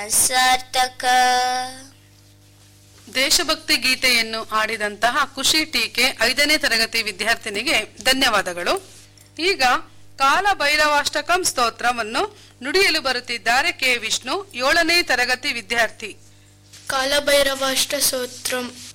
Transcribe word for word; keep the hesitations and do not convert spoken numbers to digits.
ಸಾರ್ಥಕ. ದೇಶಭಕ್ತಿ ಗೀತೆಯನ್ನು ಆಡಿದಂತಹ ಖುಷಿ ಟೀಕೆ ಐದನೇ ತರಗತಿ ವಿದ್ಯಾರ್ಥಿನಿಗೆ ಧನ್ಯವಾದಗಳು. ಈಗ ಕಾಲ ಭೈರವಾಷ್ಟಕಂ ಸ್ತೋತ್ರವನ್ನು ನುಡಿಯಲು ಬರುತ್ತಿದ್ದಾರೆ ಕೆ ವಿಷ್ಣು, ಏಳನೇ ತರಗತಿ ವಿದ್ಯಾರ್ಥಿ. ಕಾಲಭೈರವಾಷ್ಟ ಸ್ತೋತ್ರಂ